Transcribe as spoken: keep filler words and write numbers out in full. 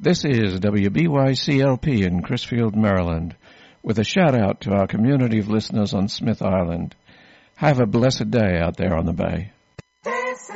This is W B Y C L P in Crisfield, Maryland, with a shout-out to our community of listeners on Smith Island. Have a blessed day out there on the bay.